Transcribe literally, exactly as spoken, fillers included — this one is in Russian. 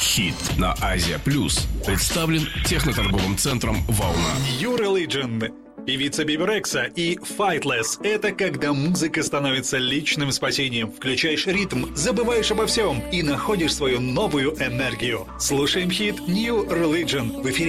Хит на Азия Плюс представлен техноторговым центром «Волна». New Religion, певица Биби Рекса и Fightless – это когда музыка становится личным спасением. Включаешь ритм, забываешь обо всем и находишь свою новую энергию. Слушаем хит New Religion в эфире